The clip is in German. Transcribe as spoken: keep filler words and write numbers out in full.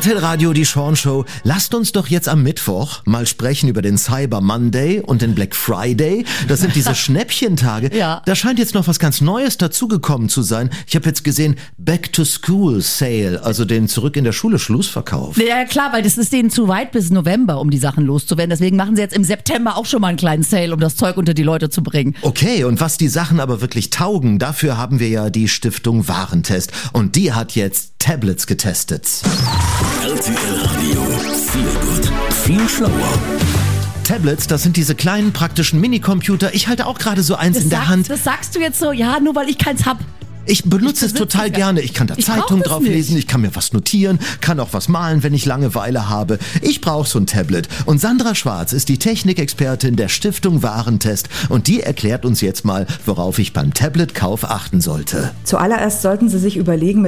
RTL Radio, die Sean Show. Lasst uns doch jetzt am Mittwoch mal sprechen über den Cyber Monday und den Black Friday. Das sind diese Schnäppchentage. Ja. Da scheint jetzt noch was ganz Neues dazugekommen zu sein. Ich habe jetzt gesehen, Back to School Sale, also den Zurück in der Schule Schlussverkauf. Ja klar, weil das ist denen zu weit bis November, um die Sachen loszuwerden. Deswegen machen sie jetzt im September auch schon mal einen kleinen Sale, um das Zeug unter die Leute zu bringen. Okay, und was die Sachen aber wirklich taugen, dafür haben wir ja die Stiftung Warentest. Und die hat jetzt Tablets getestet. R T L Radio, viel gut, viel schlauer. Tablets, das sind diese kleinen praktischen Minicomputer. Ich halte auch gerade so eins Das in der sagst, Hand. das sagst du jetzt so, ja, nur weil ich keins hab. Ich benutze Ich es total es gerne. Ich kann da Ich Zeitung brauch das drauf nicht. lesen, ich kann mir was notieren, kann auch was malen, wenn ich Langeweile habe. Ich brauche so ein Tablet. Und Sandra Schwarz ist die Technikexpertin der Stiftung Warentest und die erklärt uns jetzt mal, worauf ich beim Tablet-Kauf achten sollte. Zuallererst sollten Sie sich überlegen,